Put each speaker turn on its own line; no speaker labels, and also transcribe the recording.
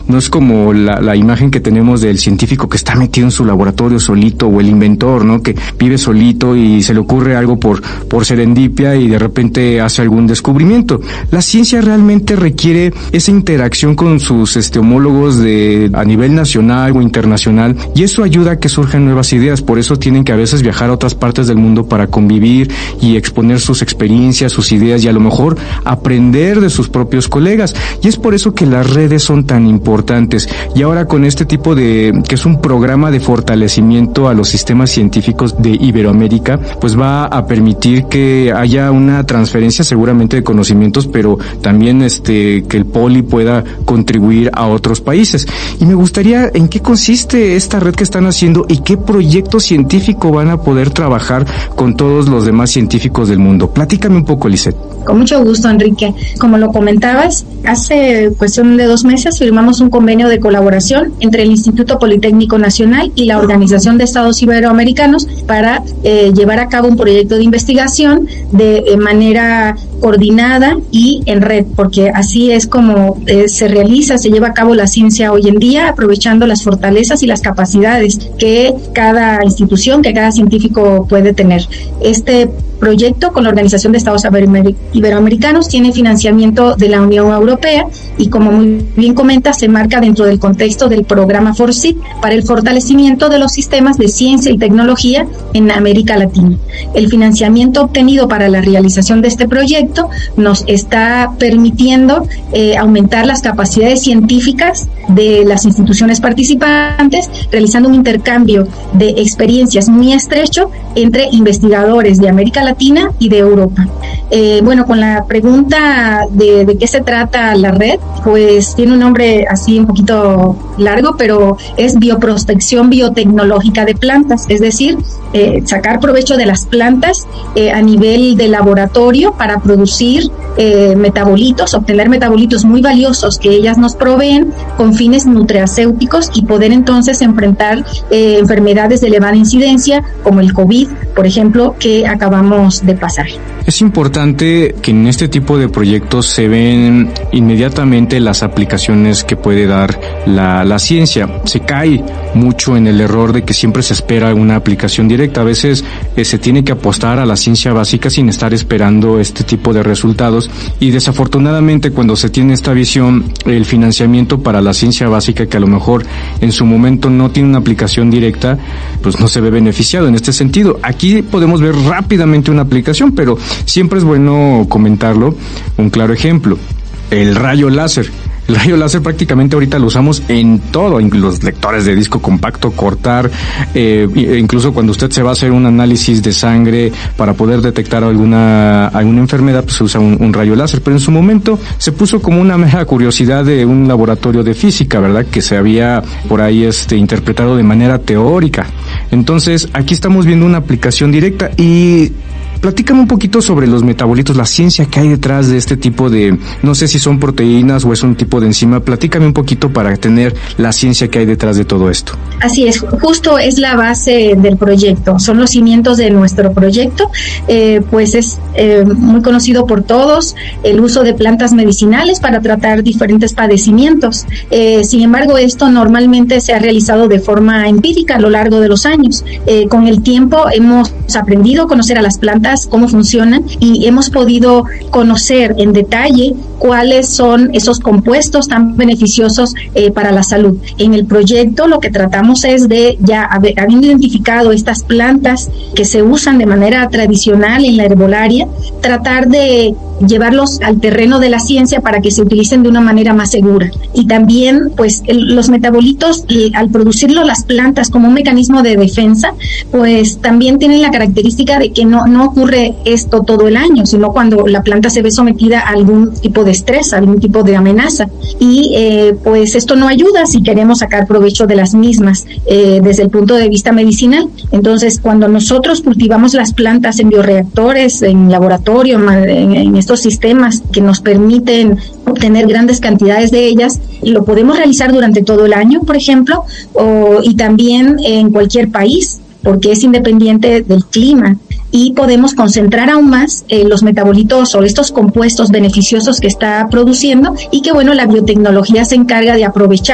No es como la imagen que tenemos del científico que está metido en su laboratorio solito, o el inventor, ¿no? Que vive solito y se le ocurre algo por serendipia y de repente hace algún descubrimiento. La ciencia realmente requiere esa interacción con sus homólogos a nivel nacional o internacional, y eso ayuda a que surjan nuevas ideas. Por eso tienen que a veces viajar a otras partes del mundo para convivir y exponer sus experiencias, sus ideas, y a lo mejor aprender de sus propios colegas. Y es por eso que las redes son tan importantes. Y ahora con este tipo que es un programa de fortalecimiento a los sistemas científicos de Iberoamérica, pues va a permitir que haya una transferencia seguramente de conocimientos, pero también que el Poli pueda contribuir a otros países. Y me gustaría, ¿en qué consiste esta red que están haciendo y qué proyecto científico van a poder trabajar con todos los demás científicos del mundo? Platícame un poco, Lisette.
Con mucho gusto, Enrique. Como lo comentabas, hace cuestión de 2 meses firmamos un convenio de colaboración entre el Instituto Politécnico Nacional y la Organización de Estados Iberoamericanos para llevar a cabo un proyecto de investigación de manera coordinada y en red, porque así es como se lleva a cabo la ciencia hoy en día, aprovechando las fortalezas y las capacidades que cada institución, que cada científico puede tener. Este proyecto con la Organización de Estados Iberoamericanos tiene financiamiento de la Unión Europea y, como muy bien comenta, se marca dentro del contexto del programa FORSIT para el fortalecimiento de los sistemas de ciencia y tecnología en América Latina. El financiamiento obtenido para la realización de este proyecto nos está permitiendo aumentar las capacidades científicas de las instituciones participantes, realizando un intercambio de experiencias muy estrecho entre investigadores de América Latina y de Europa. Con la pregunta de qué se trata la red, pues tiene un nombre así un poquito largo, pero es bioprospección biotecnológica de plantas, es decir, sacar provecho de las plantas a nivel de laboratorio para producir metabolitos, obtener metabolitos muy valiosos que ellas nos proveen con fines nutracéuticos y poder entonces enfrentar enfermedades de elevada incidencia como el COVID, por ejemplo, que acabamos de pasar.
Es importante que en este tipo de proyectos se ven inmediatamente las aplicaciones que puede dar la ciencia. Se cae mucho en el error de que siempre se espera una aplicación directa. A veces se tiene que apostar a la ciencia básica sin estar esperando este tipo de resultados, y desafortunadamente cuando se tiene esta visión, el financiamiento para la ciencia básica, que a lo mejor en su momento no tiene una aplicación directa, pues no se ve beneficiado en este sentido. Aquí podemos ver rápidamente una aplicación, pero siempre es bueno comentarlo. Un claro ejemplo, el rayo láser. El rayo láser prácticamente ahorita lo usamos en todo, en los lectores de disco compacto, cortar, incluso cuando usted se va a hacer un análisis de sangre para poder detectar alguna enfermedad, pues se usa un rayo láser. Pero en su momento se puso como una mera curiosidad de un laboratorio de física, ¿verdad? Que se había por ahí interpretado de manera teórica. Entonces, aquí estamos viendo una aplicación directa. Y platícame un poquito sobre los metabolitos, la ciencia que hay detrás de este tipo de, no sé si son proteínas o es un tipo de enzima. Platícame un poquito para tener la ciencia que hay detrás de todo esto.
Así es, justo es la base del proyecto, son los cimientos de nuestro proyecto. Pues es muy conocido por todos el uso de plantas medicinales para tratar diferentes padecimientos. Sin embargo, esto normalmente se ha realizado de forma empírica a lo largo de los años. Con el tiempo hemos aprendido a conocer a las plantas, cómo funcionan, y hemos podido conocer en detalle cuáles son esos compuestos tan beneficiosos para la salud. En el proyecto lo que tratamos es de, ya habiendo identificado estas plantas que se usan de manera tradicional en la herbolaria, tratar de llevarlos al terreno de la ciencia para que se utilicen de una manera más segura. Y también, pues, los metabolitos, al producirlo las plantas como un mecanismo de defensa, pues también tienen la característica de que no ocurre esto todo el año, sino cuando la planta se ve sometida a algún tipo de estrés, a algún tipo de amenaza. Y pues esto no ayuda si queremos sacar provecho de las mismas desde el punto de vista medicinal. Entonces, cuando nosotros cultivamos las plantas en bioreactores, en laboratorio, en estos sistemas que nos permiten obtener grandes cantidades de ellas, lo podemos realizar durante todo el año, por ejemplo, y también en cualquier país, porque es independiente del clima, y podemos concentrar aún más los metabolitos o estos compuestos beneficiosos que está produciendo, y que, bueno, la biotecnología se encarga de aprovechar